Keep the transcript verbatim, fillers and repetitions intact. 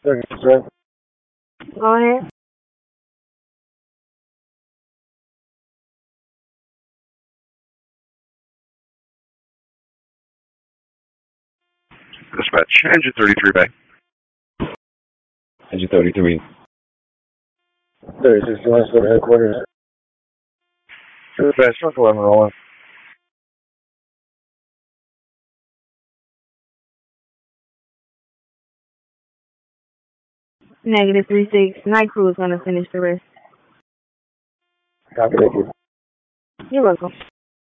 thirty-three. Go ahead. Dispatch, engine thirty-three bay. Engine thirty-three. thirty-six, you want to go to headquarters? Dispatch, truck eleven rolling. Negative three six. Night crew is going to finish the rest. Copy, thank you. You're welcome.